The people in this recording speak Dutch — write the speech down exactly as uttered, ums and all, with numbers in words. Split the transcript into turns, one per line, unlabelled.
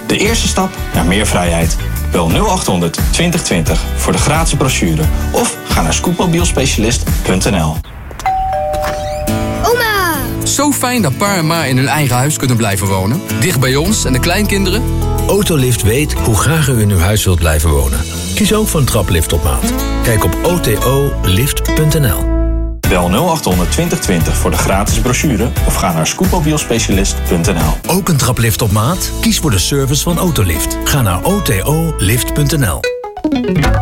De eerste stap naar meer vrijheid. Bel nul achthonderd twintig twintig voor de gratis brochure. Of ga naar scootmobielspecialist punt n l.
Oma!
Zo fijn dat pa en ma in hun eigen huis kunnen blijven wonen. Dicht bij ons en de kleinkinderen.
Autolift weet hoe graag u in uw huis wilt blijven wonen. Kies ook voor een traplift op maat. Kijk op o t o lift punt n l.
Bel nul achthonderd twintig twintig voor de gratis brochure of ga naar scootmobielspecialist punt n l.
Ook een traplift op maat? Kies voor de service van Autolift. Ga naar o t o lift punt n l.